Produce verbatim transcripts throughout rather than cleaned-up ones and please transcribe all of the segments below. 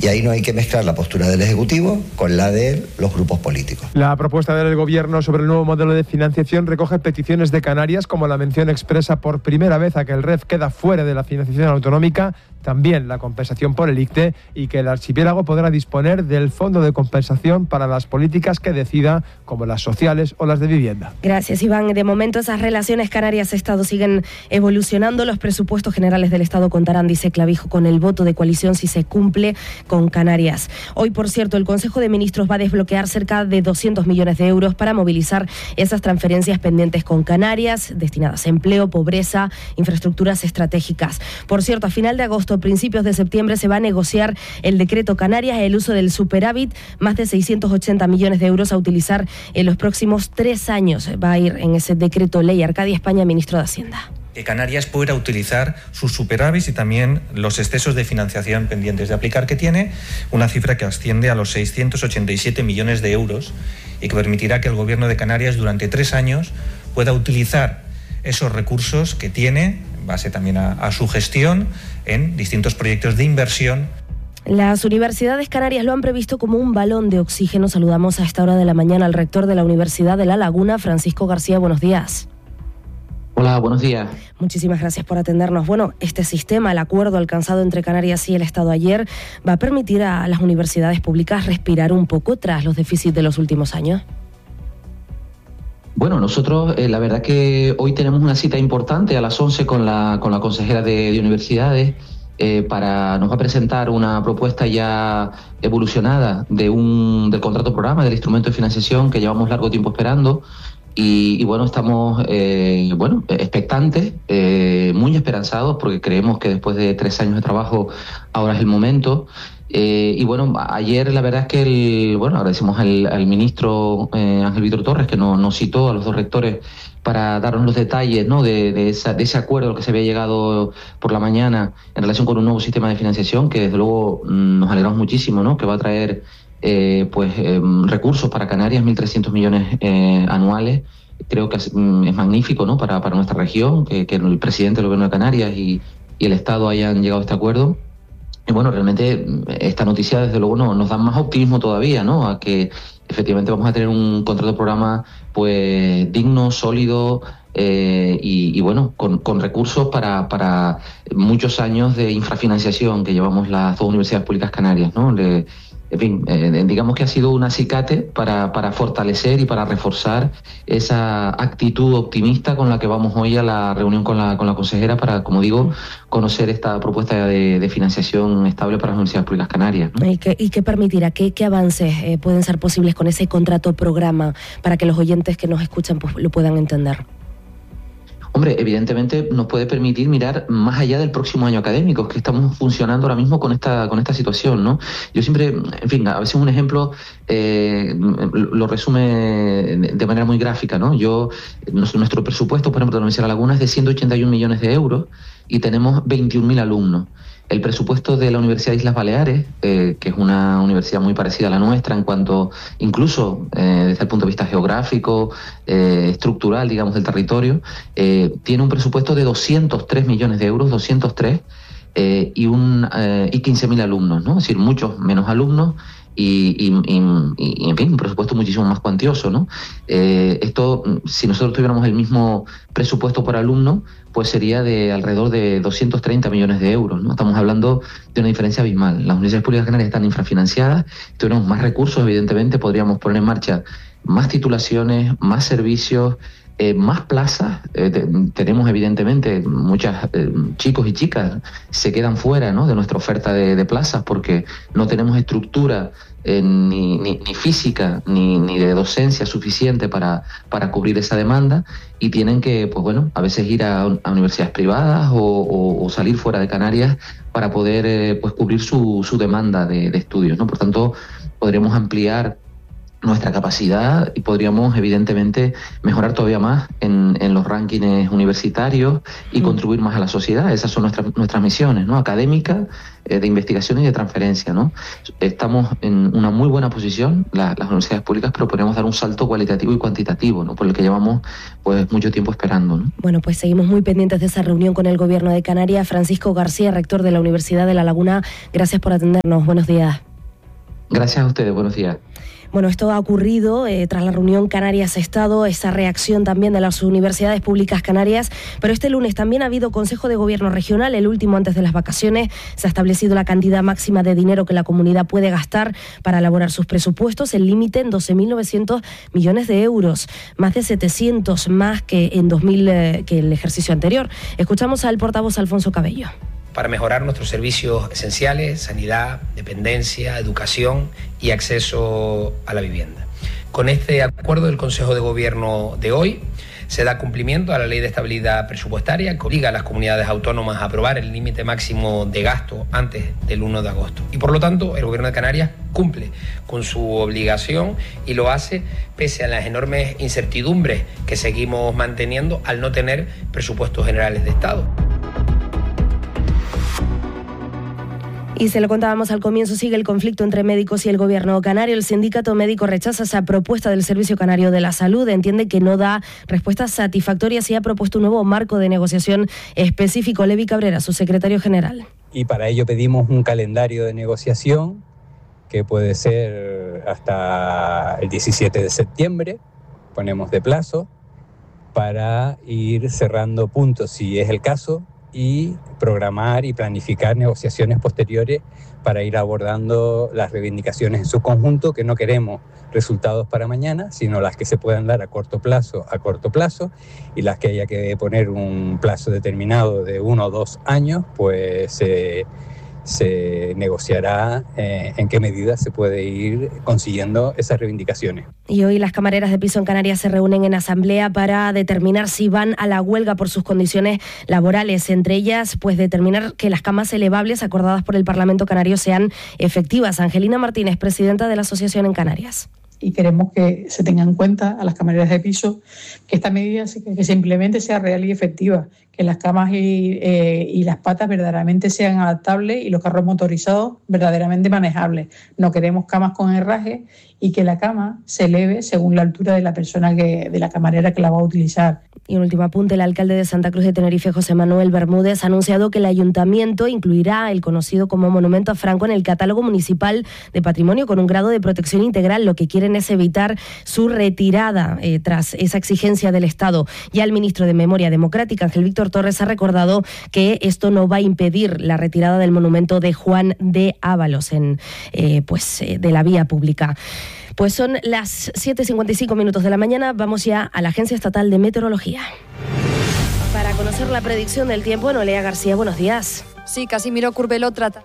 Y ahí no hay que mezclar la postura del Ejecutivo con la de los grupos políticos. La propuesta del Gobierno sobre el nuevo modelo de financiación recoge peticiones de Canarias, como la mención expresa por primera vez a que el R E F queda fuera de la financiación autonómica, también la compensación por el I C T y que el archipiélago podrá disponer del fondo de compensación para las políticas que decida, como las sociales o las de vivienda. Gracias, Iván. De momento esas relaciones Canarias-Estado siguen evolucionando. Los presupuestos generales del Estado contarán, dice Clavijo, con el voto de coalición si se cumple con Canarias. Hoy, por cierto, el Consejo de Ministros va a desbloquear cerca de doscientos millones de euros para movilizar esas transferencias pendientes con Canarias, destinadas a empleo, pobreza, infraestructuras estratégicas. Por cierto, a final de agosto, principios de septiembre, se va a negociar el decreto Canarias, el uso del superávit, más de seiscientos ochenta millones de euros a utilizar en los próximos tres años. Va a ir en ese decreto ley. Arcadia España, ministro de Hacienda. Que Canarias pueda utilizar sus superávits y también los excesos de financiación pendientes de aplicar que tiene, una cifra que asciende a los seiscientos ochenta y siete millones de euros y que permitirá que el Gobierno de Canarias durante tres años pueda utilizar esos recursos que tiene, en base también a, a su gestión, en distintos proyectos de inversión. Las universidades canarias lo han previsto como un balón de oxígeno. Saludamos a esta hora de la mañana al rector de la Universidad de La Laguna, Francisco García. Buenos días. Hola, buenos días. Muchísimas gracias por atendernos. Bueno, este sistema, el acuerdo alcanzado entre Canarias y el Estado ayer, ¿va a permitir a las universidades públicas respirar un poco tras los déficits de los últimos años? Bueno, nosotros eh, la verdad que hoy tenemos una cita importante a las once con la, con la consejera de, de universidades. Eh, para nos va a presentar una propuesta ya evolucionada de un del contrato programa, del instrumento de financiación que llevamos largo tiempo esperando y, y bueno, estamos eh, bueno expectantes, eh, muy esperanzados porque creemos que después de tres años de trabajo ahora es el momento. Eh, y bueno, ayer la verdad es que el, bueno, agradecemos al, al ministro eh, Ángel Víctor Torres que nos, nos citó a los dos rectores para darnos los detalles, ¿no?, de, de, esa, de ese acuerdo al que se había llegado por la mañana en relación con un nuevo sistema de financiación que desde luego nos alegramos muchísimo, ¿no?, que va a traer eh, pues eh, recursos para Canarias, mil trescientos millones eh, anuales. Creo que es, es magnífico, ¿no?, para, para nuestra región, que, que el presidente del Gobierno de Canarias y, y el Estado hayan llegado a este acuerdo. Y bueno, realmente esta noticia desde luego no, nos da más optimismo todavía, ¿no?, a que efectivamente vamos a tener un contrato de programa pues digno, sólido eh, y, y bueno, con, con recursos para, para muchos años de infrafinanciación que llevamos las dos universidades públicas canarias, ¿no? Le, en fin, eh, digamos que ha sido un acicate para, para fortalecer y para reforzar esa actitud optimista con la que vamos hoy a la reunión con la, con la consejera para, como digo, conocer esta propuesta de, de financiación estable para las universidades públicas canarias, ¿no? ¿Y qué, y qué permitirá? ¿Qué, qué avances eh, pueden ser posibles con ese contrato programa para que los oyentes que nos escuchan pues, lo puedan entender? Hombre, evidentemente nos puede permitir mirar más allá del próximo año académico, que estamos funcionando ahora mismo con esta con esta situación, ¿no? Yo siempre, en fin, a veces un ejemplo eh, lo resume de manera muy gráfica, ¿no? Yo, nuestro presupuesto, por ejemplo, de la Universidad de La Laguna es de ciento ochenta y un millones de euros y tenemos veintiún mil alumnos. El presupuesto de la Universidad de Islas Baleares, eh, que es una universidad muy parecida a la nuestra en cuanto, incluso eh, desde el punto de vista geográfico, eh, estructural, digamos, del territorio, eh, tiene un presupuesto de doscientos tres millones de euros, doscientos tres, eh, y, un, eh, y quince mil alumnos, ¿no? Es decir, muchos menos alumnos y, y, y, y, en fin, un presupuesto muchísimo más cuantioso, ¿no? Eh, esto, si nosotros tuviéramos el mismo presupuesto por alumno, pues sería de alrededor de doscientos treinta millones de euros, ¿no? Estamos hablando de una diferencia abismal. Las universidades públicas canarias están infrafinanciadas, si tuviéramos más recursos, evidentemente podríamos poner en marcha más titulaciones, más servicios, Eh, más plazas. Eh, te, tenemos evidentemente muchos eh, chicos y chicas se quedan fuera, ¿no?, de nuestra oferta de, de plazas porque no tenemos estructura eh, ni, ni, ni física ni, ni de docencia suficiente para, para cubrir esa demanda y tienen que, pues bueno, a veces ir a, a universidades privadas o, o, o salir fuera de Canarias para poder eh, pues cubrir su, su demanda de, de estudios, ¿no? Por tanto, podremos ampliar nuestra capacidad y podríamos evidentemente mejorar todavía más en, en los rankings universitarios y mm. contribuir más a la sociedad. Esas son nuestras nuestras misiones, ¿no? Académicas, eh, de investigación y de transferencia, ¿no? Estamos en una muy buena posición, la, las universidades públicas, pero podemos dar un salto cualitativo y cuantitativo, ¿no? Por el que llevamos pues mucho tiempo esperando, ¿no? Bueno, pues seguimos muy pendientes de esa reunión con el Gobierno de Canarias. Francisco García, rector de la Universidad de La Laguna, gracias por atendernos. Buenos días. Gracias a ustedes, buenos días. Bueno, esto ha ocurrido eh, tras la reunión Canarias-Estado, esa reacción también de las universidades públicas canarias, pero este lunes también ha habido Consejo de Gobierno Regional, el último antes de las vacaciones. Se ha establecido la cantidad máxima de dinero que la comunidad puede gastar para elaborar sus presupuestos, el límite en doce mil novecientos millones de euros, más de setecientos más que en dos mil, eh, que el ejercicio anterior. Escuchamos al portavoz Alfonso Cabello. Para mejorar nuestros servicios esenciales, sanidad, dependencia, educación y acceso a la vivienda. Con este acuerdo del Consejo de Gobierno de hoy se da cumplimiento a la Ley de Estabilidad Presupuestaria que obliga a las comunidades autónomas a aprobar el límite máximo de gasto antes del primero de agosto. Y por lo tanto, el Gobierno de Canarias cumple con su obligación y lo hace pese a las enormes incertidumbres que seguimos manteniendo al no tener presupuestos generales de Estado. Y se lo contábamos al comienzo, sigue el conflicto entre médicos y el gobierno canario. El sindicato médico rechaza esa propuesta del Servicio Canario de la Salud, entiende que no da respuestas satisfactorias y ha propuesto un nuevo marco de negociación específico. Levi Cabrera, su secretario general. Y para ello pedimos un calendario de negociación que puede ser hasta el diecisiete de septiembre, ponemos de plazo, para ir cerrando puntos si es el caso, y programar y planificar negociaciones posteriores para ir abordando las reivindicaciones en su conjunto, que no queremos resultados para mañana, sino las que se puedan dar a corto plazo, a corto plazo, y las que haya que poner un plazo determinado de uno o dos años, pues eh, se negociará eh, en qué medida se puede ir consiguiendo esas reivindicaciones. Y hoy las camareras de piso en Canarias se reúnen en asamblea para determinar si van a la huelga por sus condiciones laborales. Entre ellas, pues determinar que las camas elevables acordadas por el Parlamento Canario sean efectivas. Angelina Martínez, presidenta de la Asociación en Canarias. Y queremos que se tenga en cuenta a las camareras de piso que esta medida que simplemente sea real y efectiva, que las camas y, eh, y las patas verdaderamente sean adaptables y los carros motorizados verdaderamente manejables. No queremos camas con herraje y que la cama se eleve según la altura de la persona, que de la camarera que la va a utilizar. Y un último apunte, el alcalde de Santa Cruz de Tenerife, José Manuel Bermúdez, ha anunciado que el ayuntamiento incluirá el conocido como Monumento a Franco en el catálogo municipal de patrimonio con un grado de protección integral. Lo que quieren es evitar su retirada eh, tras esa exigencia del Estado. Ya el ministro de Memoria Democrática, Ángel Víctor Torres, ha recordado que esto no va a impedir la retirada del monumento de Juan de Ábalos en, eh, pues, eh, de la vía pública. Pues son las siete y cincuenta y cinco minutos de la mañana. Vamos ya a la Agencia Estatal de Meteorología. Para conocer la predicción del tiempo, Noelia García, buenos días. Sí, Casimiro Curbelo trata.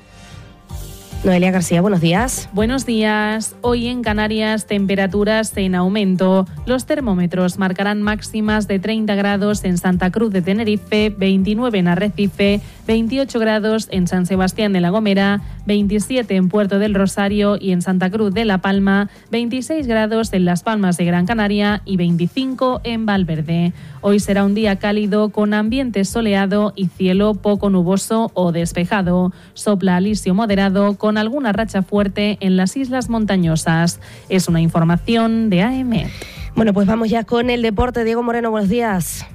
Noelia García, buenos días. Buenos días. Hoy en Canarias, temperaturas en aumento. Los termómetros marcarán máximas de treinta grados en Santa Cruz de Tenerife, veintinueve en Arrecife, veintiocho grados en San Sebastián de la Gomera, veintisiete en Puerto del Rosario y en Santa Cruz de La Palma, veintiséis grados en Las Palmas de Gran Canaria y veinticinco en Valverde. Hoy será un día cálido con ambiente soleado y cielo poco nuboso o despejado. Sopla alisio moderado con alguna racha fuerte en las islas montañosas. Es una información de A M E. Bueno, pues vamos ya con el deporte. Diego Moreno, buenos días.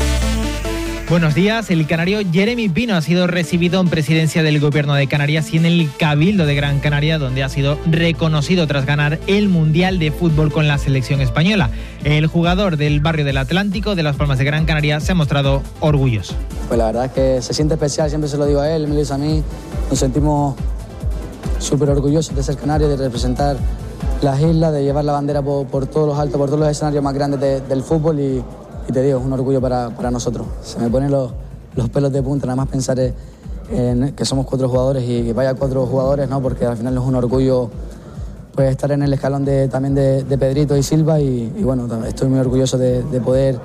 Buenos días. El canario Jeremy Pino ha sido recibido en presidencia del Gobierno de Canarias y en el Cabildo de Gran Canaria, donde ha sido reconocido tras ganar el Mundial de Fútbol con la selección española. El jugador del barrio del Atlántico de Las Palmas de Gran Canaria se ha mostrado orgulloso. Pues la verdad es que se siente especial, siempre se lo digo a él, me lo dice a mí. Nos sentimos súper orgullosos de ser canarios, de representar las islas, de llevar la bandera por, por todos los altos, por todos los escenarios más grandes de, del fútbol y, y te digo, es un orgullo para, para nosotros. Se me ponen los, los pelos de punta, nada más pensar en que somos cuatro jugadores y vaya cuatro jugadores, ¿no? Porque al final es un orgullo pues, estar en el escalón de, también de, de Pedrito y Silva y, y bueno, estoy muy orgulloso de, de poder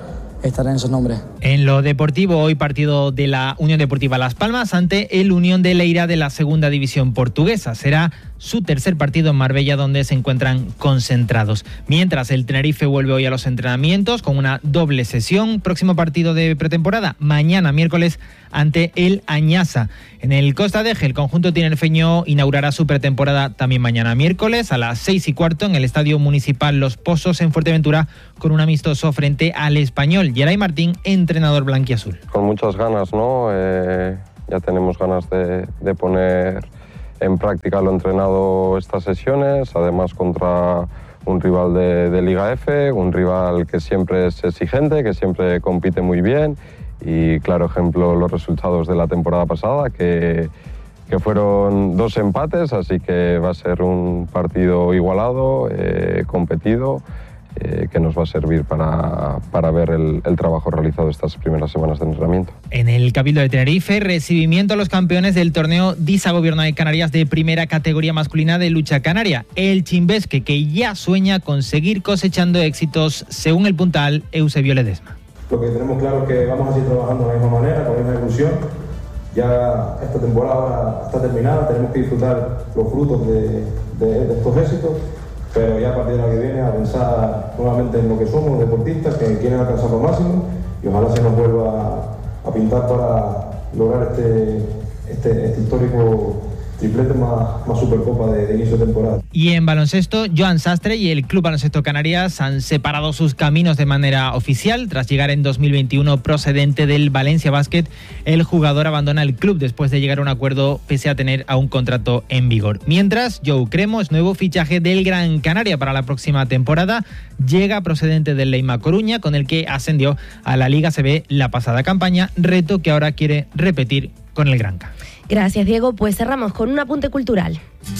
estar en esos nombres. En lo deportivo, hoy partido de la Unión Deportiva Las Palmas ante el Unión de Leira de la Segunda División Portuguesa. Será su tercer partido en Marbella, donde se encuentran concentrados. Mientras, el Tenerife vuelve hoy a los entrenamientos con una doble sesión. Próximo partido de pretemporada, mañana miércoles ante el Añasa. En el Costa Deje, el conjunto tinerfeño inaugurará su pretemporada también mañana miércoles a las seis y cuarto en el Estadio Municipal Los Pozos en Fuerteventura, con un amistoso frente al Español. Yeray Martín, entrenador blanquiazul. Con muchas ganas, ¿no? Eh, ya tenemos ganas de, de poner en práctica lo entrenado estas sesiones, además contra un rival de, de Liga F, un rival que siempre es exigente, que siempre compite muy bien, y claro ejemplo los resultados de la temporada pasada, que, que fueron dos empates, así que va a ser un partido igualado, eh, competido, eh, que nos va a servir para, para ver el, el trabajo realizado estas primeras semanas de entrenamiento. En el Cabildo de Tenerife, recibimiento a los campeones del torneo DISA Gobierno de Canarias de primera categoría masculina de lucha canaria, el Chimbesque, que ya sueña con seguir cosechando éxitos, según el puntal Eusebio Ledesma. Lo que tenemos claro es que vamos a seguir trabajando de la misma manera, con la misma ilusión. Ya esta temporada ahora está terminada, tenemos que disfrutar los frutos de, de, de estos éxitos, pero ya a partir de la que viene a pensar nuevamente en lo que somos, deportistas que quieren alcanzar lo máximo, y ojalá se nos vuelva a, a pintar para lograr este, este, este histórico triplete más, más Supercopa de, de inicio de temporada. Y en baloncesto, Joan Sastre y el Club Baloncesto Canarias han separado sus caminos de manera oficial. Tras llegar en dos mil veintiuno procedente del Valencia Basket, el jugador abandona el club después de llegar a un acuerdo pese a tener a un contrato en vigor. Mientras, Joe Cremo es nuevo fichaje del Gran Canaria para la próxima temporada. Llega procedente del Leima Coruña, con el que ascendió a la Liga C B la pasada campaña, reto que ahora quiere repetir con el Granca. Gracias, Diego. Pues cerramos con un apunte cultural.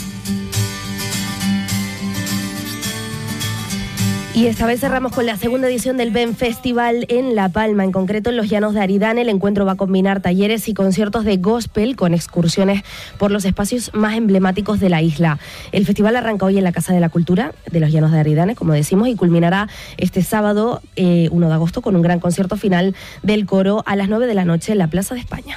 Y esta vez cerramos con la segunda edición del Ben Festival en La Palma, en concreto en los Llanos de Aridane. El encuentro va a combinar talleres y conciertos de gospel con excursiones por los espacios más emblemáticos de la isla. El festival arranca hoy en la Casa de la Cultura de los Llanos de Aridane, como decimos, y culminará este sábado, eh, primero de agosto, con un gran concierto final del coro a las nueve de la noche en la Plaza de España.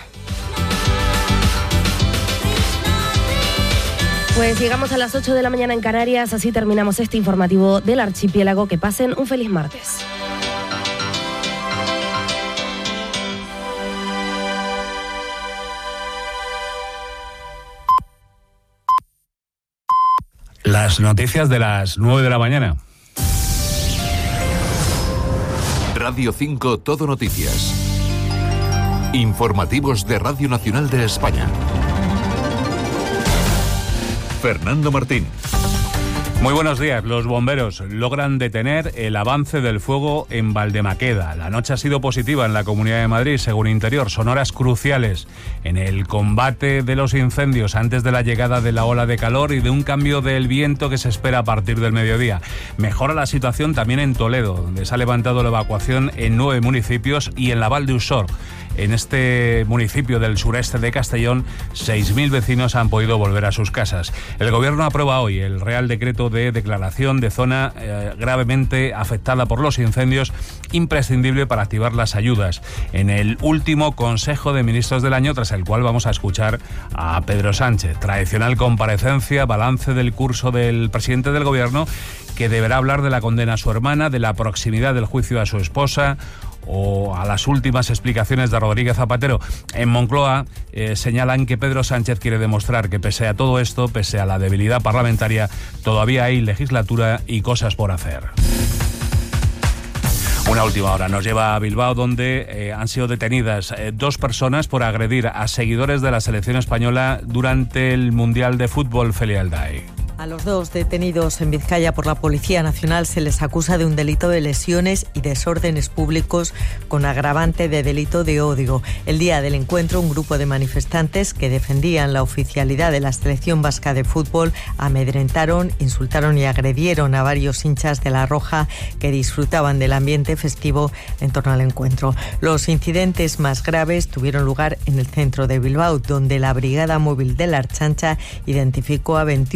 Pues llegamos a las ocho de la mañana en Canarias, así terminamos este informativo del archipiélago. Que pasen un feliz martes. Las noticias de las nueve de la mañana. Radio cinco Todo Noticias. Informativos de Radio Nacional de España. Fernando Martín. Muy buenos días. Los bomberos logran detener el avance del fuego en Valdemaqueda. La noche ha sido positiva en la Comunidad de Madrid, según Interior. Son horas cruciales en el combate de los incendios antes de la llegada de la ola de calor y de un cambio del viento que se espera a partir del mediodía. Mejora la situación también en Toledo, donde se ha levantado la evacuación en nueve municipios, y en la Val d'Usor. En este municipio del sureste de Castellón, seis mil vecinos han podido volver a sus casas. El Gobierno aprueba hoy el Real Decreto de declaración de zona eh, gravemente afectada por los incendios, imprescindible para activar las ayudas. En el último Consejo de Ministros del año, tras el cual vamos a escuchar a Pedro Sánchez. Tradicional comparecencia, balance del curso del presidente del Gobierno, que deberá hablar de la condena a su hermana, de la proximidad del juicio a su esposa, o a las últimas explicaciones de Rodríguez Zapatero. En Moncloa eh, señalan que Pedro Sánchez quiere demostrar que pese a todo esto, pese a la debilidad parlamentaria, todavía hay legislatura y cosas por hacer. Una última hora nos lleva a Bilbao, donde eh, han sido detenidas eh, dos personas por agredir a seguidores de la selección española durante el Mundial de Fútbol Felialdai. A los dos detenidos en Vizcaya por la Policía Nacional se les acusa de un delito de lesiones y desórdenes públicos con agravante de delito de odio. El día del encuentro, un grupo de manifestantes que defendían la oficialidad de la selección vasca de fútbol amedrentaron, insultaron y agredieron a varios hinchas de La Roja que disfrutaban del ambiente festivo en torno al encuentro. Los incidentes más graves tuvieron lugar en el centro de Bilbao, donde la Brigada Móvil de la Ertzaintza identificó a veintiuna personas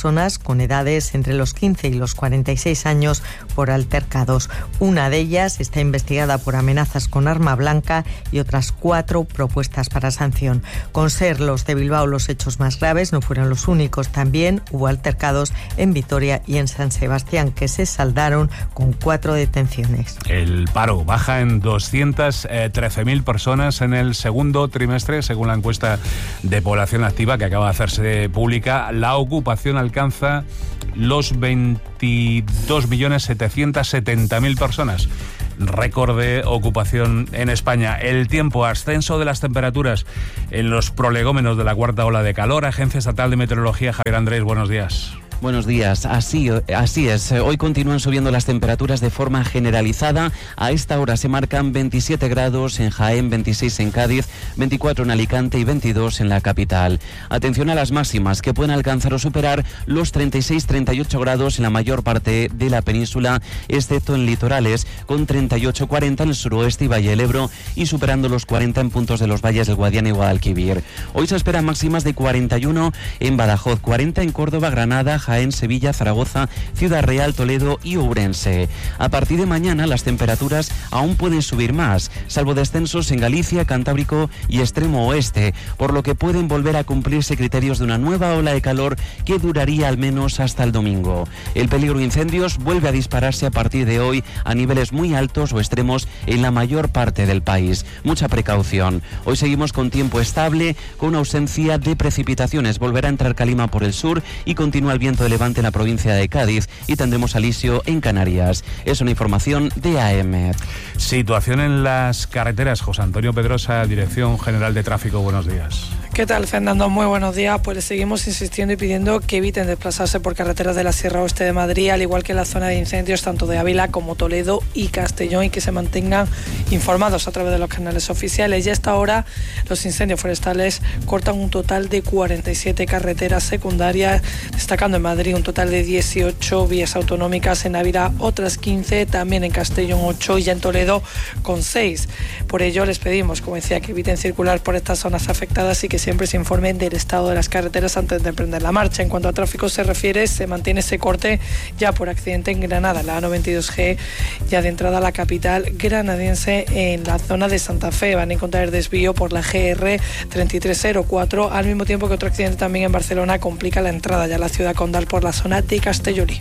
personas con edades entre los quince y los cuarenta y seis años por altercados. Una de ellas está investigada por amenazas con arma blanca y otras cuatro propuestas para sanción. Con ser los de Bilbao los hechos más graves, no fueron los únicos. También hubo altercados en Vitoria y en San Sebastián, que se saldaron con cuatro detenciones. El paro baja en doscientas trece mil personas en el segundo trimestre, según la encuesta de población activa que acaba de hacerse pública. La ocupación alcanza los veintidós millones setecientos setenta mil personas. Récord de ocupación en España. El tiempo, ascenso de las temperaturas en los prolegómenos de la cuarta ola de calor. Agencia Estatal de Meteorología, Javier Andrés, buenos días. Buenos días, así, así es. Hoy continúan subiendo las temperaturas de forma generalizada. A esta hora se marcan veintisiete grados en Jaén, veintiséis en Cádiz, veinticuatro en Alicante y veintidós en la capital. Atención a las máximas, que pueden alcanzar o superar los treinta y seis a treinta y ocho grados en la mayor parte de la península, excepto en litorales, con treinta y ocho a cuarenta en el suroeste y Valle del Ebro y superando los cuarenta en puntos de los valles del Guadiana y Guadalquivir. Hoy se esperan máximas de cuarenta y uno en Badajoz, cuarenta en Córdoba, Granada, Jaén, Sevilla, Zaragoza, Ciudad Real, Toledo y Ourense. A partir de mañana las temperaturas aún pueden subir más, salvo descensos en Galicia, Cantábrico y extremo oeste, por lo que pueden volver a cumplirse criterios de una nueva ola de calor que duraría al menos hasta el domingo. El peligro de incendios vuelve a dispararse a partir de hoy a niveles muy altos o extremos en la mayor parte del país. Mucha precaución. Hoy seguimos con tiempo estable, con ausencia de precipitaciones. Volverá a entrar calima por el sur y continúa el viento de levante en la provincia de Cádiz y tendremos alisio en Canarias. Es una información de A M. Situación en las carreteras. José Antonio Pedrosa, Dirección General de Tráfico, buenos días. ¿Qué tal, Fernando? Muy buenos días. Pues les seguimos insistiendo y pidiendo que eviten desplazarse por carreteras de la Sierra Oeste de Madrid, al igual que en la zona de incendios tanto de Ávila como Toledo y Castellón, y que se mantengan informados a través de los canales oficiales. Y a esta hora los incendios forestales cortan un total de cuarenta y siete carreteras secundarias, destacando en Madrid un total de dieciocho vías autonómicas, en Ávila otras quince, también en Castellón ocho y ya en Toledo con seis. Por ello les pedimos, como decía, que eviten circular por estas zonas afectadas y que siempre se informen del estado de las carreteras antes de emprender la marcha. En cuanto a tráfico se refiere, se mantiene ese corte ya por accidente en Granada, la A noventa y dos G, ya de entrada a la capital granadiense en la zona de Santa Fe. Van a encontrar el desvío por la G R treinta y tres cero cuatro, al mismo tiempo que otro accidente también en Barcelona complica la entrada ya a la ciudad condal por la zona de Castellolí.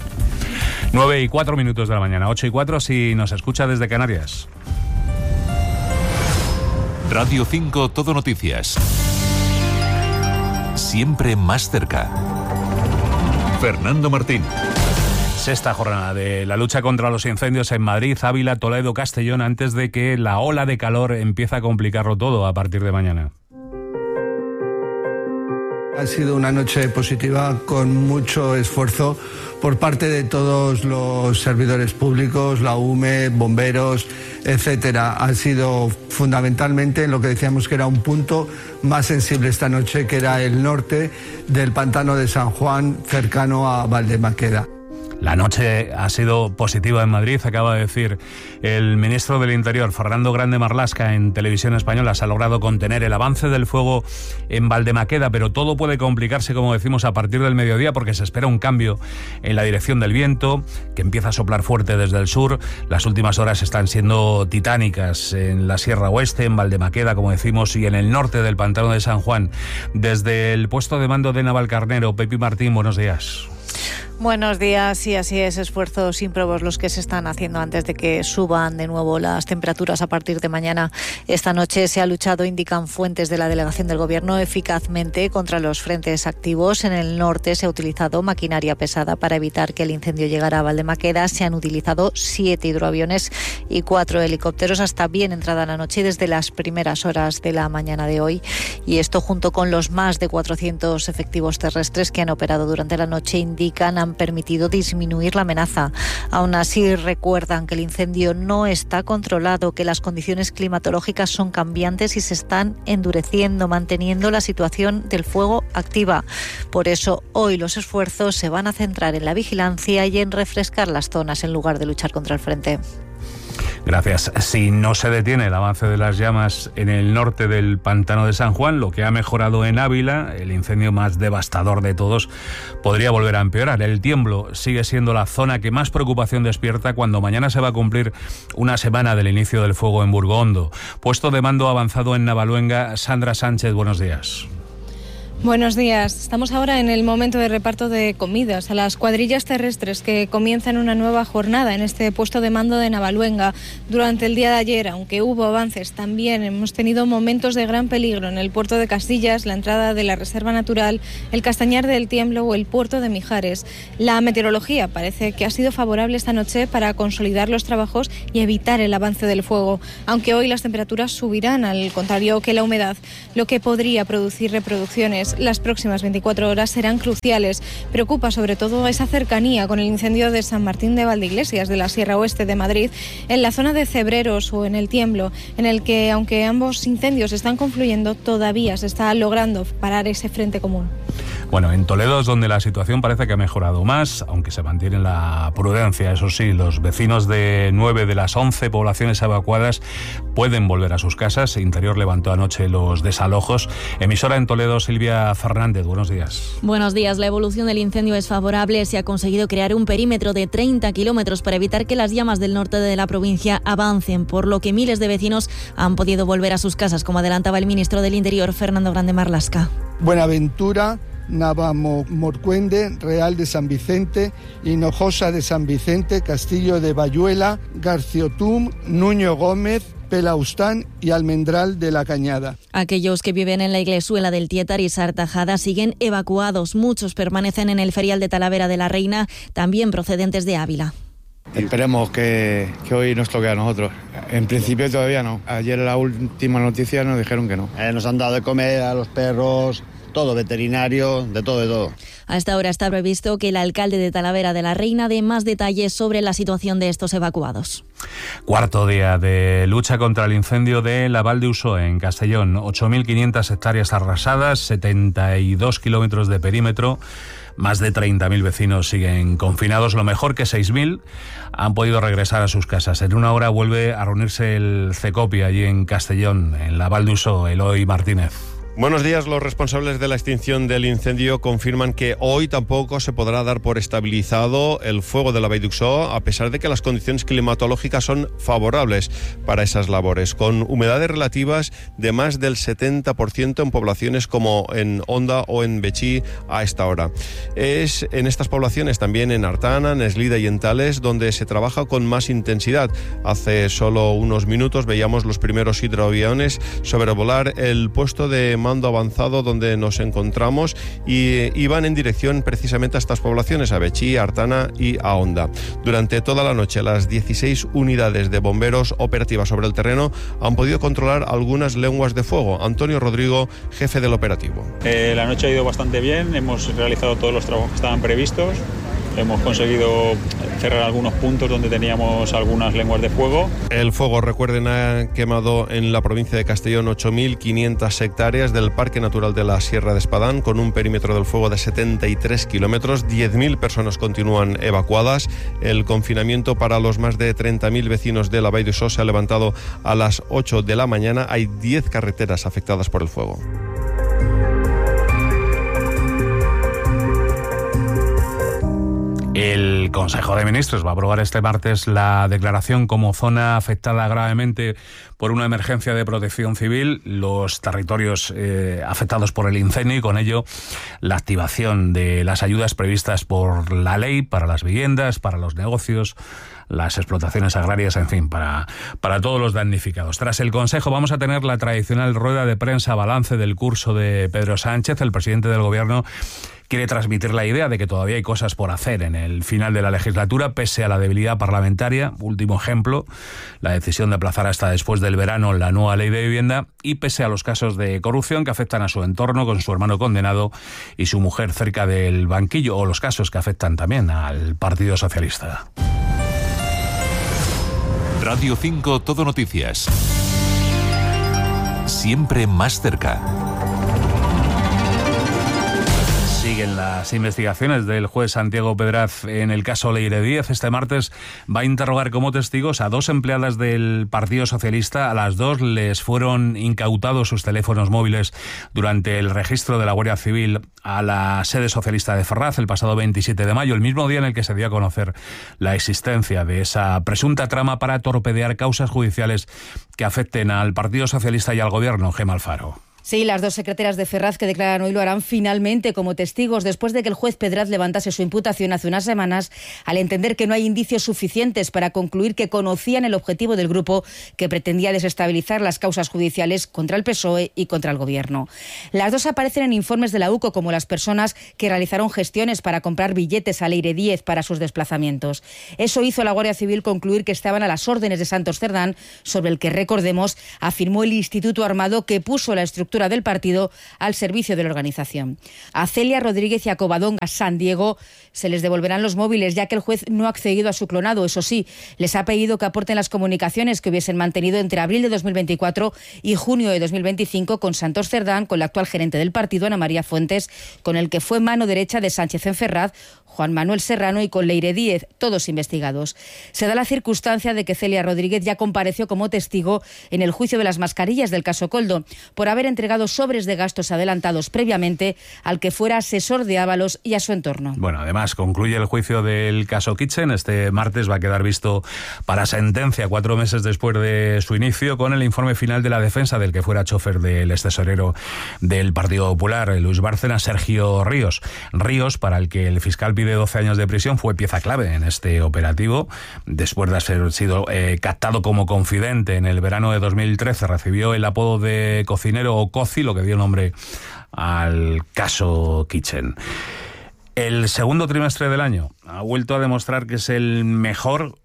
nueve y cuatro minutos de la mañana, ocho y cuatro si nos escucha desde Canarias. Radio cinco Todo Noticias. Siempre más cerca. Fernando Martín. Sexta jornada de la lucha contra los incendios en Madrid, Ávila, Toledo, Castellón, antes de que la ola de calor empiece a complicarlo todo a partir de mañana. Ha sido una noche positiva con mucho esfuerzo por parte de todos los servidores públicos, la U M E, bomberos, etcétera. Ha sido fundamentalmente en lo que decíamos que era un punto más sensible esta noche, que era el norte del pantano de San Juan, cercano a Valdemaqueda. La noche ha sido positiva en Madrid, acaba de decir el ministro del Interior, Fernando Grande Marlaska, en Televisión Española. Se ha logrado contener el avance del fuego en Valdemaqueda, pero todo puede complicarse, como decimos, a partir del mediodía, porque se espera un cambio en la dirección del viento, que empieza a soplar fuerte desde el sur. Las últimas horas están siendo titánicas en la Sierra Oeste, en Valdemaqueda, como decimos, y en el norte del pantano de San Juan. Desde el puesto de mando de Navalcarnero, Pepi Martín, buenos días. Buenos días, sí, así es, esfuerzos ímprobos los que se están haciendo antes de que suban de nuevo las temperaturas a partir de mañana. Esta noche se ha luchado, indican fuentes de la delegación del Gobierno, eficazmente contra los frentes activos. En el norte se ha utilizado maquinaria pesada para evitar que el incendio llegara a Valdemaqueda. Se han utilizado siete hidroaviones y cuatro helicópteros hasta bien entrada la noche y desde las primeras horas de la mañana de hoy. Y esto, junto con los más de cuatrocientos efectivos terrestres que han operado durante la noche, indican han permitido disminuir la amenaza. Aún así, recuerdan que el incendio no está controlado, que las condiciones climatológicas son cambiantes y se están endureciendo, manteniendo la situación del fuego activa. Por eso, hoy los esfuerzos se van a centrar en la vigilancia y en refrescar las zonas en lugar de luchar contra el frente. Gracias. Si no se detiene el avance de las llamas en el norte del pantano de San Juan, lo que ha mejorado en Ávila, el incendio más devastador de todos, podría volver a empeorar. El Tiemblo sigue siendo la zona que más preocupación despierta cuando mañana se va a cumplir una semana del inicio del fuego en Burgondo. Puesto de mando avanzado en Navaluenga, Sandra Sánchez, buenos días. Buenos días. Estamos ahora en el momento de reparto de comidas a las cuadrillas terrestres que comienzan una nueva jornada en este puesto de mando de Navaluenga. Durante el día de ayer, aunque hubo avances, también hemos tenido momentos de gran peligro en el puerto de Castillas, la entrada de la Reserva Natural, el Castañar del Tiemblo o el puerto de Mijares. La meteorología parece que ha sido favorable esta noche para consolidar los trabajos y evitar el avance del fuego, aunque hoy las temperaturas subirán, al contrario que la humedad, lo que podría producir reproducciones. Las próximas veinticuatro horas serán cruciales. Preocupa sobre todo esa cercanía con el incendio de San Martín de Valdeiglesias, de la Sierra Oeste de Madrid, en la zona de Cebreros o en el Tiemblo, en el que, aunque ambos incendios están confluyendo, todavía se está logrando parar ese frente común. Bueno, en Toledo es donde la situación parece que ha mejorado más, aunque se mantiene la prudencia. Eso sí, los vecinos de nueve de las once poblaciones evacuadas pueden volver a sus casas. Interior levantó anoche los desalojos. Emisora en Toledo, Silvia Fernández, buenos días. Buenos días. La evolución del incendio es favorable. Se ha conseguido crear un perímetro de treinta kilómetros para evitar que las llamas del norte de la provincia avancen, por lo que miles de vecinos han podido volver a sus casas, como adelantaba el ministro del Interior, Fernando Grande Marlaska. Buenaventura, Navamorcuende, Real de San Vicente, Hinojosa de San Vicente, Castillo de Bayuela, Garciotum, Nuño Gómez, Pelaustán y Almendral de la Cañada. Aquellos que viven en la Iglesuela del Tietar y Sartajada siguen evacuados. Muchos permanecen en el ferial de Talavera de la Reina, también procedentes de Ávila. Esperemos que, que hoy nos toque a nosotros. En principio todavía no. Ayer la última noticia nos dijeron que no. Eh, nos han dado de comer a los perros, todo, veterinario, de todo, de todo. A esta hora está previsto que el alcalde de Talavera de la Reina dé más detalles sobre la situación de estos evacuados. Cuarto día de lucha contra el incendio de la Val de Uso en Castellón. ocho mil quinientas hectáreas arrasadas, setenta y dos kilómetros de perímetro. Más de treinta mil vecinos siguen confinados. Lo mejor que seis mil han podido regresar a sus casas. En una hora vuelve a reunirse el CECOPI allí en Castellón, en la Val de Uso. Eloy Martínez. Buenos días. Los responsables de la extinción del incendio confirman que hoy tampoco se podrá dar por estabilizado el fuego de la Vall d'Uixó, a pesar de que las condiciones climatológicas son favorables para esas labores, con humedades relativas de más del setenta por ciento en poblaciones como en Onda o en Betxí a esta hora. Es en estas poblaciones, también en Artana, en Eslida y en Tales, donde se trabaja con más intensidad. Hace solo unos minutos veíamos los primeros hidroaviones sobrevolar el puesto de mando avanzado donde nos encontramos y iban en dirección precisamente a estas poblaciones, a Betxí, a Artana y a Onda. Durante toda la noche, las dieciséis unidades de bomberos operativas sobre el terreno han podido controlar algunas lenguas de fuego. Antonio Rodrigo, jefe del operativo. Eh, la noche ha ido bastante bien, hemos realizado todos los trabajos que estaban previstos. Hemos conseguido cerrar algunos puntos donde teníamos algunas lenguas de fuego. El fuego, recuerden, ha quemado en la provincia de Castellón ocho mil quinientas hectáreas del Parque Natural de la Sierra de Espadán, con un perímetro del fuego de setenta y tres kilómetros. diez mil personas continúan evacuadas. El confinamiento para los más de treinta mil vecinos de la Vall d'Uixó se ha levantado a las ocho de la mañana. Hay diez carreteras afectadas por el fuego. El Consejo de Ministros va a aprobar este martes la declaración como zona afectada gravemente por una emergencia de protección civil, los territorios eh, afectados por el incendio y con ello la activación de las ayudas previstas por la ley para las viviendas, para los negocios, las explotaciones agrarias, en fin, para, para todos los damnificados. Tras el Consejo vamos a tener la tradicional rueda de prensa balance del curso de Pedro Sánchez. El presidente del Gobierno quiere transmitir la idea de que todavía hay cosas por hacer en el final de la legislatura, pese a la debilidad parlamentaria. Último ejemplo, la decisión de aplazar hasta después del verano la nueva ley de vivienda, y pese a los casos de corrupción que afectan a su entorno, con su hermano condenado y su mujer cerca del banquillo, o los casos que afectan también al Partido Socialista. Radio cinco Todo Noticias. Siempre más cerca. Sigue en las investigaciones del juez Santiago Pedraz en el caso Leire Díez. Este martes va a interrogar como testigos a dos empleadas del Partido Socialista. A las dos les fueron incautados sus teléfonos móviles durante el registro de la Guardia Civil a la sede socialista de Ferraz el pasado veintisiete de mayo, el mismo día en el que se dio a conocer la existencia de esa presunta trama para torpedear causas judiciales que afecten al Partido Socialista y al Gobierno. Gemma Alfaro. Sí, las dos secretarias de Ferraz que declaran hoy lo harán finalmente como testigos después de que el juez Pedraz levantase su imputación hace unas semanas al entender que no hay indicios suficientes para concluir que conocían el objetivo del grupo que pretendía desestabilizar las causas judiciales contra el P S O E y contra el Gobierno. Las dos aparecen en informes de la U C O como las personas que realizaron gestiones para comprar billetes a Leire Díez para sus desplazamientos. Eso hizo la Guardia Civil concluir que estaban a las órdenes de Santos Cerdán, sobre el que, recordemos, afirmó el Instituto Armado que puso la estructura del partido al servicio de la organización. A Celia Rodríguez y a Covadonga San Diego se les devolverán los móviles, ya que el juez no ha accedido a su clonado. Eso sí, les ha pedido que aporten las comunicaciones que hubiesen mantenido entre abril de dos mil veinticuatro y junio de dos mil veinticinco con Santos Cerdán, con la actual gerente del partido, Ana María Fuentes, con el que fue mano derecha de Sánchez en Ferraz, Juan Manuel Serrano, y con Leire Díez, todos investigados. Se da la circunstancia de que Celia Rodríguez ya compareció como testigo en el juicio de las mascarillas del caso Coldo, por haber entregado sobres de gastos adelantados previamente al que fuera asesor de Ábalos y a su entorno. Bueno, además concluye el juicio del caso Kitchen. Este martes va a quedar visto para sentencia cuatro meses después de su inicio, con el informe final de la defensa del que fuera chofer del extesorero del Partido Popular, Luis Bárcena, Sergio Ríos. Ríos, para el que el fiscal pide doce años de prisión, fue pieza clave en este operativo. Después de haber sido eh, captado como confidente en el verano de dos mil trece, recibió el apodo de cocinero o Coci, lo que dio nombre al caso Kitchen. El segundo trimestre del año ha vuelto a demostrar que es el mejor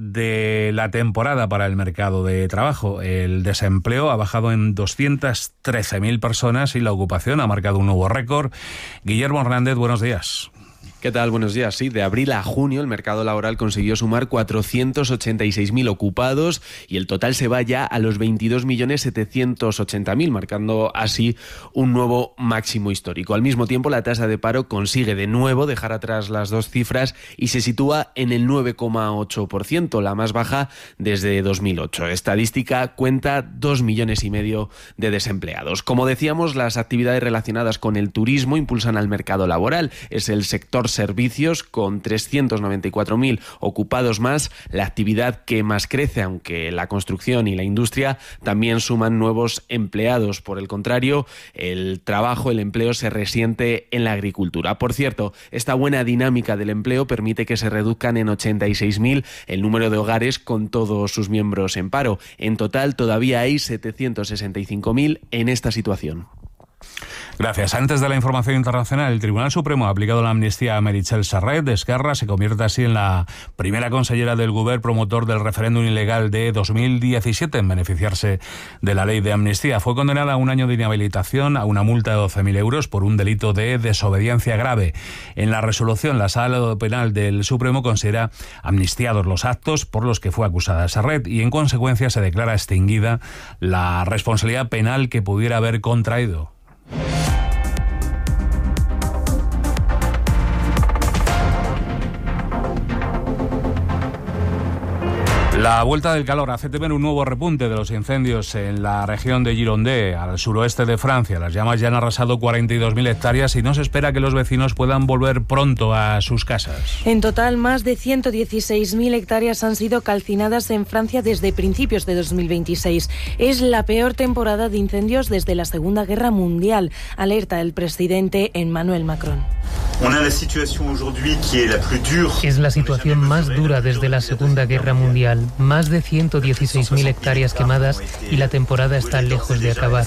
de la temporada para el mercado de trabajo. El desempleo ha bajado en doscientas trece mil personas y la ocupación ha marcado un nuevo récord. Guillermo Hernández, buenos días. ¿Qué tal? Buenos días. Sí, de abril a junio el mercado laboral consiguió sumar cuatrocientos ochenta y seis mil ocupados y el total se va ya a los veintidós millones setecientos ochenta mil, marcando así un nuevo máximo histórico. Al mismo tiempo, la tasa de paro consigue de nuevo dejar atrás las dos cifras y se sitúa en el nueve coma ocho por ciento, la más baja desde dos mil ocho. Estadística cuenta dos millones y medio de desempleados. Como decíamos, las actividades relacionadas con el turismo impulsan al mercado laboral. Es el sector servicios, con trescientos noventa y cuatro mil ocupados más, la actividad que más crece, aunque la construcción y la industria también suman nuevos empleados. Por el contrario, el trabajo, el empleo se resiente en la agricultura. Por cierto, esta buena dinámica del empleo permite que se reduzcan en ochenta y seis mil el número de hogares con todos sus miembros en paro. En total, todavía hay setecientos sesenta y cinco mil en esta situación. Gracias. Antes de la información internacional, el Tribunal Supremo ha aplicado la amnistía a Meritxell Serret de Esquerra. Se convierte así en la primera consellera del Govern promotor del referéndum ilegal de dos mil diecisiete en beneficiarse de la ley de amnistía. Fue condenada a un año de inhabilitación, a una multa de doce mil euros por un delito de desobediencia grave. En la resolución, la Sala Penal del Supremo considera amnistiados los actos por los que fue acusada Serret y, en consecuencia, se declara extinguida la responsabilidad penal que pudiera haber contraído. La vuelta del calor hace temer un nuevo repunte de los incendios en la región de Gironde, al suroeste de Francia. Las llamas ya han arrasado cuarenta y dos mil hectáreas y no se espera que los vecinos puedan volver pronto a sus casas. En total, más de ciento dieciséis mil hectáreas han sido calcinadas en Francia desde principios de dos mil veintiséis. Es la peor temporada de incendios desde la Segunda Guerra Mundial, alerta el presidente Emmanuel Macron. Es la situación más dura desde la Segunda Guerra Mundial. Más de ciento dieciséis mil hectáreas quemadas y la temporada está lejos de acabar.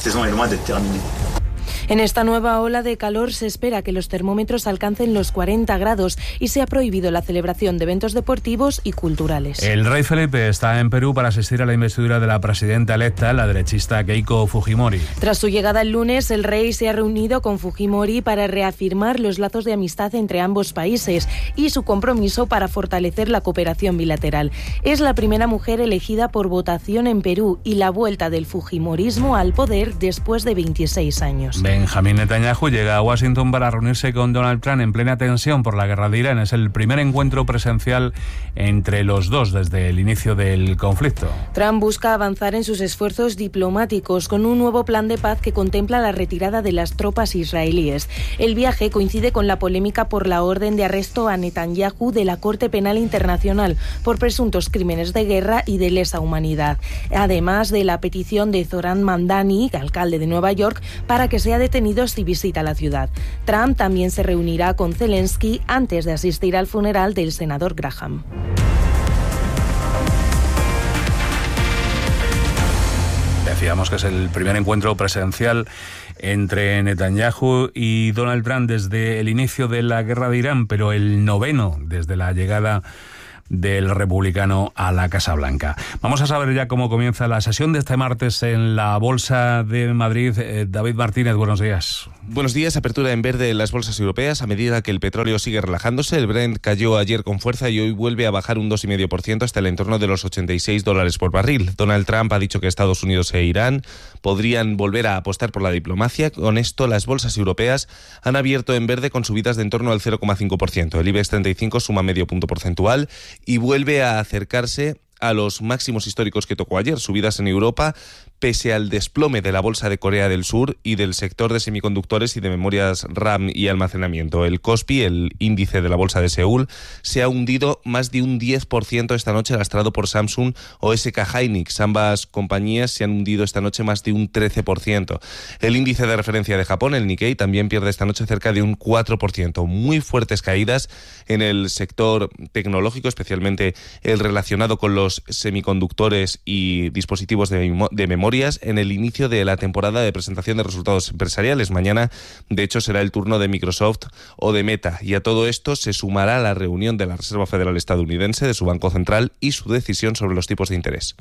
En esta nueva ola de calor se espera que los termómetros alcancen los cuarenta grados y se ha prohibido la celebración de eventos deportivos y culturales. El rey Felipe está en Perú para asistir a la investidura de la presidenta electa, la derechista Keiko Fujimori. Tras su llegada el lunes, el rey se ha reunido con Fujimori para reafirmar los lazos de amistad entre ambos países y su compromiso para fortalecer la cooperación bilateral. Es la primera mujer elegida por votación en Perú y la vuelta del fujimorismo al poder después de veintiséis años. Ven Benjamín Netanyahu llega a Washington para reunirse con Donald Trump en plena tensión por la guerra de Irán. Es el primer encuentro presencial entre los dos desde el inicio del conflicto. Trump busca avanzar en sus esfuerzos diplomáticos con un nuevo plan de paz que contempla la retirada de las tropas israelíes. El viaje coincide con la polémica por la orden de arresto a Netanyahu de la Corte Penal Internacional por presuntos crímenes de guerra y de lesa humanidad, además de la petición de Zoran Mamdani, alcalde de Nueva York, para que sea detenido si visita la ciudad. Trump también se reunirá con Zelensky antes de asistir al funeral del senador Graham. Decíamos que es el primer encuentro presencial entre Netanyahu y Donald Trump desde el inicio de la guerra de Irán, pero el noveno desde la llegada del republicano a la Casa Blanca. Vamos a saber ya cómo comienza la sesión de este martes en la Bolsa de Madrid. Eh, David Martínez, buenos días. Buenos días. Apertura en verde en las bolsas europeas a medida que el petróleo sigue relajándose. El Brent cayó ayer con fuerza y hoy vuelve a bajar un dos coma cinco por ciento hasta el entorno de los ochenta y seis dólares por barril. Donald Trump ha dicho que Estados Unidos e Irán podrían volver a apostar por la diplomacia. Con esto, las bolsas europeas han abierto en verde con subidas de en torno al cero coma cinco por ciento. El IBEX treinta y cinco suma medio punto porcentual y vuelve a acercarse a los máximos históricos que tocó ayer, subidas en Europa, pese al desplome de la bolsa de Corea del Sur y del sector de semiconductores y de memorias RAM y almacenamiento. El Kospi, el índice de la bolsa de Seúl, se ha hundido más de un diez por ciento esta noche, lastrado por Samsung o S K Hynix. Ambas compañías se han hundido esta noche más de un trece por ciento. El índice de referencia de Japón, el Nikkei, también pierde esta noche cerca de un cuatro por ciento. Muy fuertes caídas en el sector tecnológico, especialmente el relacionado con los semiconductores y dispositivos de, de memoria en el inicio de la temporada de presentación de resultados empresariales. Mañana, de hecho, será el turno de Microsoft o de Meta. Y a todo esto se sumará la reunión de la Reserva Federal estadounidense, de su Banco Central y su decisión sobre los tipos de interés.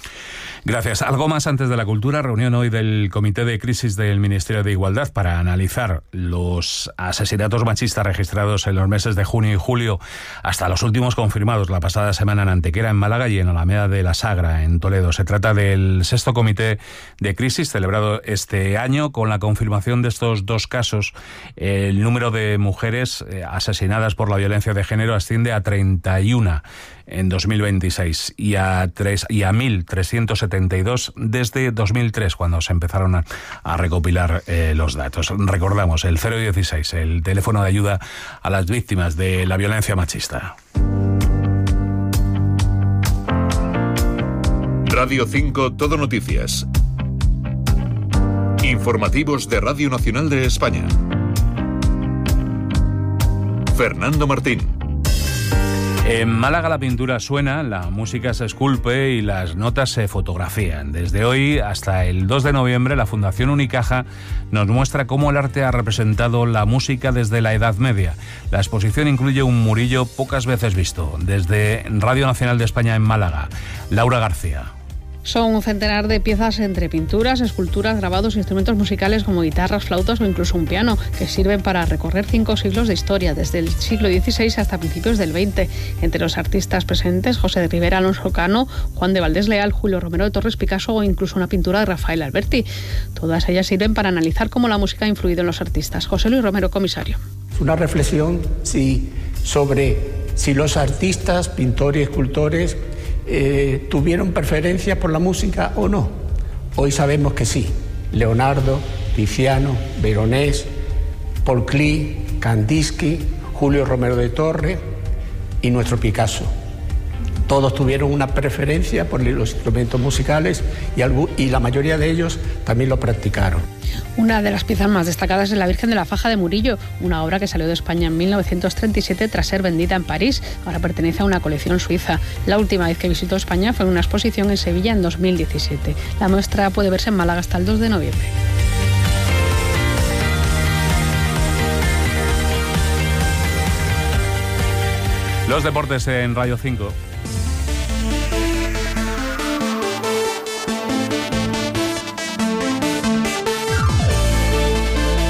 Gracias. Algo más antes de la cultura. Reunión hoy del Comité de Crisis del Ministerio de Igualdad para analizar los asesinatos machistas registrados en los meses de junio y julio, hasta los últimos confirmados la pasada semana en Antequera, en Málaga, y en Alameda de la Sagra, en Toledo. Se trata del sexto Comité de Crisis celebrado este año. Con la confirmación de estos dos casos, el número de mujeres asesinadas por la violencia de género asciende a treinta y una en dos mil veintiséis y a, tres, y a mil trescientos setenta y dos desde dos mil tres, cuando se empezaron a, a recopilar eh, los datos. Recordamos, el cero dieciséis, el teléfono de ayuda a las víctimas de la violencia machista. Radio cinco Todo Noticias. Informativos de Radio Nacional de España. Fernando Martín. En Málaga la pintura suena, la música se esculpe y las notas se fotografían. Desde hoy hasta el dos de noviembre, la Fundación Unicaja nos muestra cómo el arte ha representado la música desde la Edad Media. La exposición incluye un murillo pocas veces visto. Desde Radio Nacional de España en Málaga, Laura García. Son un centenar de piezas entre pinturas, esculturas, grabados, instrumentos musicales como guitarras, flautas o incluso un piano, que sirven para recorrer cinco siglos de historia, desde el siglo dieciséis hasta principios del veinte. Entre los artistas presentes, José de Rivera, Alonso Cano, Juan de Valdés Leal, Julio Romero de Torres Picasso o incluso una pintura de Rafael Alberti. Todas ellas sirven para analizar cómo la música ha influido en los artistas. José Luis Romero, comisario. Una reflexión sí, sobre si los artistas, pintores y escultores Eh, ¿tuvieron preferencia por la música o no? Hoy sabemos que sí. Leonardo, Tiziano, Veronés, Paul Klee, Kandinsky, Julio Romero de Torres y nuestro Picasso. Todos tuvieron una preferencia por los instrumentos musicales y, algún, y la mayoría de ellos también lo practicaron. Una de las piezas más destacadas es La Virgen de la Faja de Murillo, una obra que salió de España en mil novecientos treinta y siete tras ser vendida en París. Ahora pertenece a una colección suiza. La última vez que visitó España fue en una exposición en Sevilla en dos mil diecisiete. La muestra puede verse en Málaga hasta el dos de noviembre. Los deportes en Radio cinco.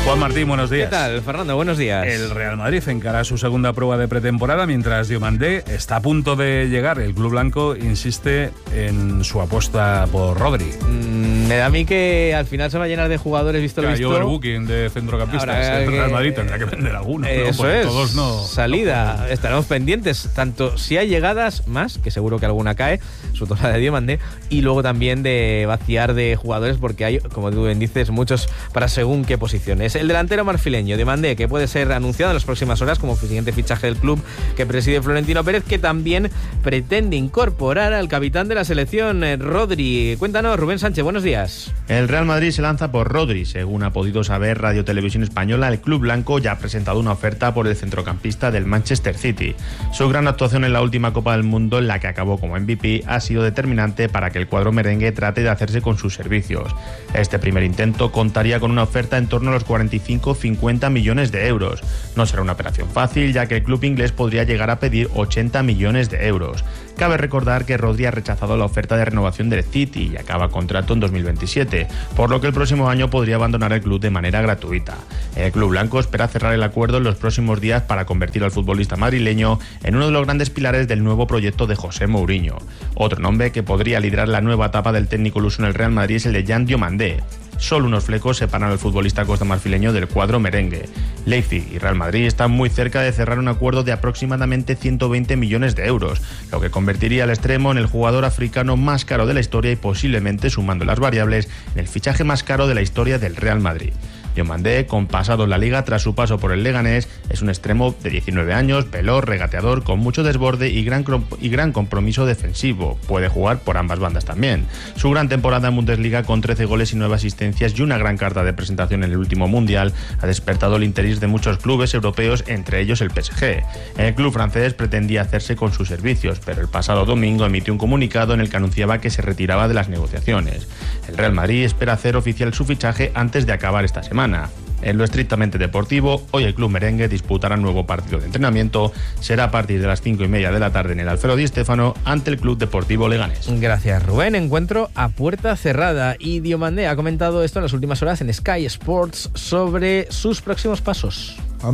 Juan Martín, buenos días. ¿Qué tal, Fernando? Buenos días. El Real Madrid encara su segunda prueba de pretemporada mientras Diomandé está a punto de llegar. El club blanco insiste en su apuesta por Rodri. Mm, me da a mí que al final se va a llenar de jugadores, visto lo Hay visto. overbooking de centrocampistas. Ahora, el Real que... Madrid tendrá que vender alguno. Eso ¿no? es. Todos no. Salida. No, Estaremos pendientes, tanto si hay llegadas más, que seguro que alguna cae, sobre todo la de Diomandé, y luego también de vaciar de jugadores, porque hay, como tú bien dices, muchos para según qué posiciones. El delantero marfileño, Diomandé, que puede ser anunciado en las próximas horas como siguiente fichaje del club que preside Florentino Pérez, que también pretende incorporar al capitán de la selección, Rodri. Cuéntanos, Rubén Sánchez, buenos días. El Real Madrid se lanza por Rodri. Según ha podido saber Radio Televisión Española, el club blanco ya ha presentado una oferta por el centrocampista del Manchester City. Su gran actuación en la última Copa del Mundo, en la que acabó como M V P, ha sido determinante para que el cuadro merengue trate de hacerse con sus servicios. Este primer intento contaría con una oferta en torno a los cuarenta y cinco a cincuenta millones de euros. No será una operación fácil, ya que el club inglés podría llegar a pedir ochenta millones de euros. Cabe recordar que Rodri ha rechazado la oferta de renovación del City y acaba contrato en dos mil veintisiete, por lo que el próximo año podría abandonar el club de manera gratuita. El club blanco espera cerrar el acuerdo en los próximos días para convertir al futbolista madrileño en uno de los grandes pilares del nuevo proyecto de José Mourinho. Otro nombre que podría liderar la nueva etapa del técnico luso en el Real Madrid es el de Jan Diomandé. Solo unos flecos separan al futbolista costamarfileño del cuadro merengue. Leipzig y Real Madrid están muy cerca de cerrar un acuerdo de aproximadamente ciento veinte millones de euros, lo que convertiría al extremo en el jugador africano más caro de la historia y posiblemente, sumando las variables, en el fichaje más caro de la historia del Real Madrid. Diomandé, con pasado en la Liga tras su paso por el Leganés, es un extremo de diecinueve años, veloz, regateador, con mucho desborde y gran, y gran compromiso defensivo. Puede jugar por ambas bandas también. Su gran temporada en Bundesliga, con trece goles y nueve asistencias y una gran carta de presentación en el último Mundial, ha despertado el interés de muchos clubes europeos, entre ellos el P S G. El club francés pretendía hacerse con sus servicios, pero el pasado domingo emitió un comunicado en el que anunciaba que se retiraba de las negociaciones. El Real Madrid espera hacer oficial su fichaje antes de acabar esta semana. En lo estrictamente deportivo, hoy el club merengue disputará un nuevo partido de entrenamiento. Será a partir de las cinco y media de la tarde en el Alfredo Di Stéfano ante el Club Deportivo Leganés. Gracias, Rubén. Encuentro a puerta cerrada y Diomandé ha comentado esto en las últimas horas en Sky Sports sobre sus próximos pasos.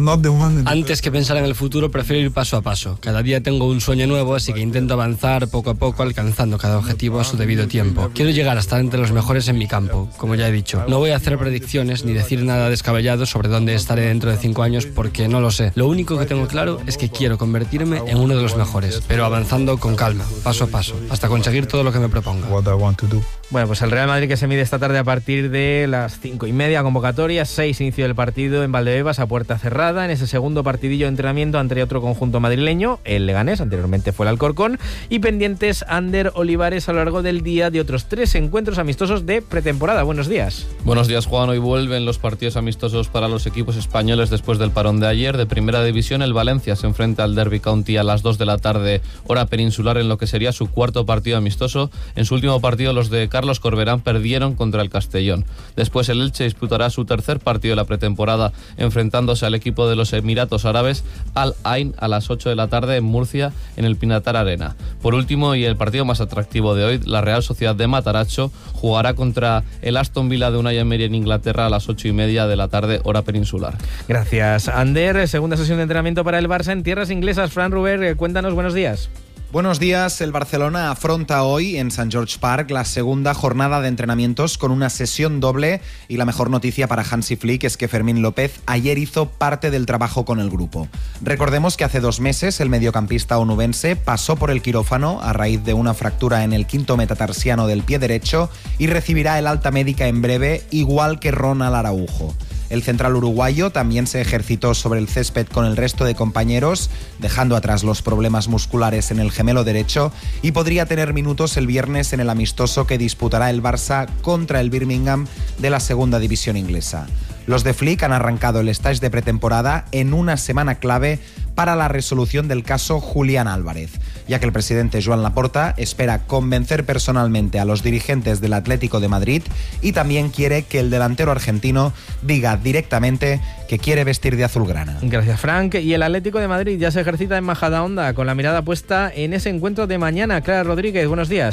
Antes que pensar en el futuro, prefiero ir paso a paso. Cada día tengo un sueño nuevo, así que intento avanzar poco a poco, alcanzando cada objetivo a su debido tiempo. Quiero llegar a estar entre los mejores en mi campo, como ya he dicho. No voy a hacer predicciones ni decir nada descabellado sobre dónde estaré dentro de cinco años, porque no lo sé. Lo único que tengo claro es que quiero convertirme en uno de los mejores, pero avanzando con calma, paso a paso, hasta conseguir todo lo que me proponga. Bueno, pues el Real Madrid, que se mide esta tarde a partir de las cinco y media, convocatoria, seis inicio del partido en Valdebebas a puerta cerrada, en ese segundo partidillo de entrenamiento ante otro conjunto madrileño, el Leganés, anteriormente fue el Alcorcón, y pendientes Ander Olivares a lo largo del día de otros tres encuentros amistosos de pretemporada. Buenos días. Buenos días, Juan. Hoy vuelven los partidos amistosos para los equipos españoles después del parón de ayer. De primera división, el Valencia se enfrenta al Derby County a las dos de la tarde, hora peninsular, en lo que sería su cuarto partido amistoso. En su último partido, los de Carlos Corberán perdieron contra el Castellón. Después el Elche disputará su tercer partido de la pretemporada, enfrentándose al equipo de los Emiratos Árabes, Al Ain, a las ocho de la tarde en Murcia, en el Pinatar Arena. Por último, y el partido más atractivo de hoy, la Real Sociedad de Mataracho jugará contra el Aston Villa de Unai Emery en Inglaterra a las ocho y media de la tarde, hora peninsular. Gracias, Ander. Segunda sesión de entrenamiento para el Barça en tierras inglesas. Fran Ruber, cuéntanos, buenos días. Buenos días. El Barcelona afronta hoy en Saint George Park la segunda jornada de entrenamientos con una sesión doble, y la mejor noticia para Hansi Flick es que Fermín López ayer hizo parte del trabajo con el grupo. Recordemos que hace dos meses el mediocampista onubense pasó por el quirófano a raíz de una fractura en el quinto metatarsiano del pie derecho y recibirá el alta médica en breve, igual que Ronald Araujo. El central uruguayo también se ejercitó sobre el césped con el resto de compañeros, dejando atrás los problemas musculares en el gemelo derecho, y podría tener minutos el viernes en el amistoso que disputará el Barça contra el Birmingham de la segunda división inglesa. Los de Flick han arrancado el stage de pretemporada en una semana clave para la resolución del caso Julián Álvarez, ya que el presidente Joan Laporta espera convencer personalmente a los dirigentes del Atlético de Madrid y también quiere que el delantero argentino diga directamente que quiere vestir de azulgrana. Gracias, Frank. Y el Atlético de Madrid ya se ejercita en Majadahonda con la mirada puesta en ese encuentro de mañana. Clara Rodríguez, buenos días.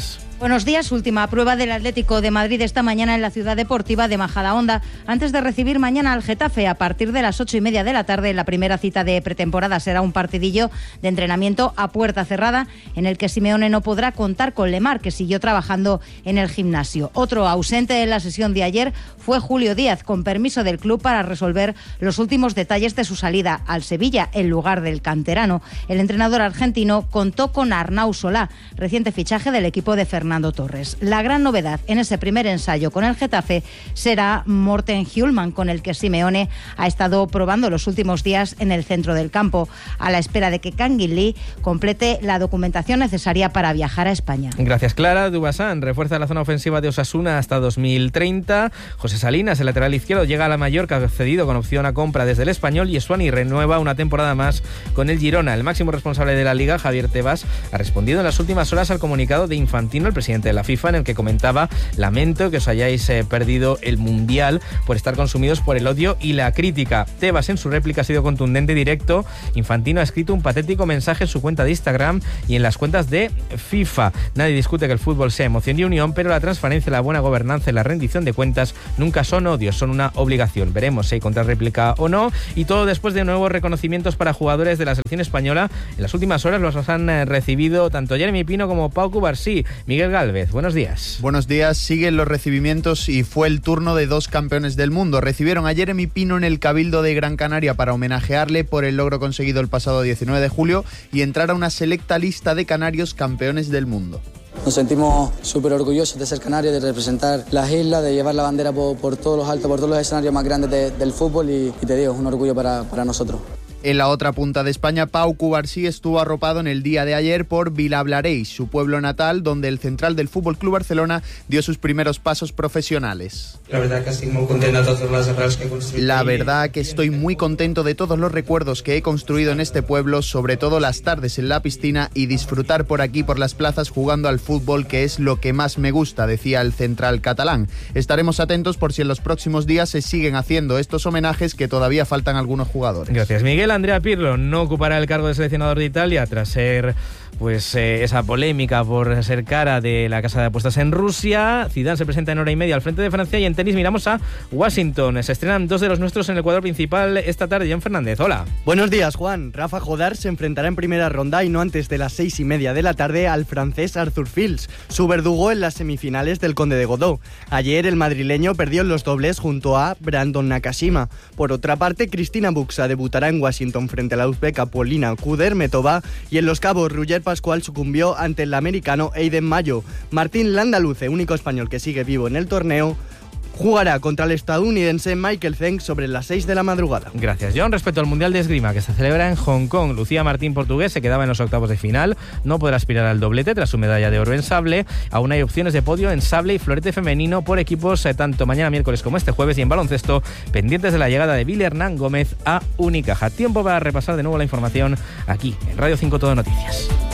Buenos días. Última prueba del Atlético de Madrid esta mañana en la ciudad deportiva de Majadahonda, antes de recibir mañana al Getafe a partir de las ocho y media de la tarde. La primera cita de pretemporada será un partidillo de entrenamiento a puerta cerrada en el que Simeone no podrá contar con Lemar, que siguió trabajando en el gimnasio. Otro ausente en la sesión de ayer fue Julio Díaz, con permiso del club para resolver los últimos detalles de su salida al Sevilla en lugar del canterano. El entrenador argentino contó con Arnau Solá, reciente fichaje del equipo de Fernando Torres. La gran novedad en ese primer ensayo con el Getafe será Morten Hjulmand, con el que Simeone ha estado probando los últimos días en el centro del campo, a la espera de que Kangin Lee complete la documentación necesaria para viajar a España. Gracias, Clara. Dubasan refuerza la zona ofensiva de Osasuna hasta dos mil treinta. José Salinas, el lateral izquierdo, llega a la Mallorca cedido con opción a compra desde el Español, y Esuani renueva una temporada más con el Girona. El máximo responsable de la Liga, Javier Tebas, ha respondido en las últimas horas al comunicado de Infantino, el presidente de la FIFA, en el que comentaba: lamento que os hayáis eh, perdido el Mundial por estar consumidos por el odio y la crítica. Tebas en su réplica ha sido contundente y directo. Infantino ha escrito un patético mensaje en su cuenta de Instagram y en las cuentas de FIFA. Nadie discute que el fútbol sea emoción y unión, pero la transparencia, la buena gobernanza y la rendición de cuentas nunca son odios, son una obligación. Veremos si hay contrarréplica o no, y todo después de nuevos reconocimientos para jugadores de la selección española. En las últimas horas los han eh, recibido tanto Jeremy Pino como Pau Cubarsí. Miguel Gálvez, buenos días. Buenos días. Siguen los recibimientos y fue el turno de dos campeones del mundo. Recibieron a Jeremy Pino en el Cabildo de Gran Canaria para homenajearle por el logro conseguido el pasado diecinueve de julio y entrar a una selecta lista de canarios campeones del mundo. Nos sentimos súper orgullosos de ser canarios, de representar las islas, de llevar la bandera por, por todos los altos, por todos los escenarios más grandes de, del fútbol y, y te digo, es un orgullo para, para nosotros. En la otra punta de España, Pau Cubarsí estuvo arropado en el día de ayer por Vilablareix, su pueblo natal, donde el central del F C Barcelona dio sus primeros pasos profesionales. La verdad que estoy muy contento de todas las arreglos que he construido. La verdad que estoy muy contento de todos los recuerdos que he construido en este pueblo, sobre todo las tardes en la piscina y disfrutar por aquí por las plazas jugando al fútbol, que es lo que más me gusta, decía el central catalán. Estaremos atentos por si en los próximos días se siguen haciendo estos homenajes, que todavía faltan algunos jugadores. Gracias, Miguel. Andrea Pirlo no ocupará el cargo de seleccionador de Italia tras ser pues eh, esa polémica por ser cara de la casa de apuestas en Rusia. Zidane se presenta en hora y media al frente de Francia, y en tenis miramos a Washington. Se estrenan dos de los nuestros en el cuadro principal esta tarde. John Fernández, hola. Buenos días, Juan. Rafa Jodar se enfrentará en primera ronda y no antes de las seis y media de la tarde al francés Arthur Fils, su verdugo en las semifinales del Conde de Godó. Ayer el madrileño perdió en los dobles junto a Brandon Nakashima. Por otra parte, Cristina Buxa debutará en Washington frente a la uzbeka Polina Kudermetova, y en Los Cabos Roger Pascual sucumbió ante el americano Eiden Mayo. Martín Landaluce, único español que sigue vivo en el torneo, jugará contra el estadounidense Michael Zeng sobre las seis de la madrugada. Gracias, John. Respecto al Mundial de Esgrima que se celebra en Hong Kong, Lucía Martín, portugués, se quedaba en los octavos de final. No podrá aspirar al doblete tras su medalla de oro en sable. Aún hay opciones de podio en sable y florete femenino por equipos, eh, tanto mañana miércoles como este jueves, y en baloncesto pendientes de la llegada de Billy Hernán Gómez a Unicaja. Tiempo para repasar de nuevo la información aquí en Radio cinco Todo Noticias.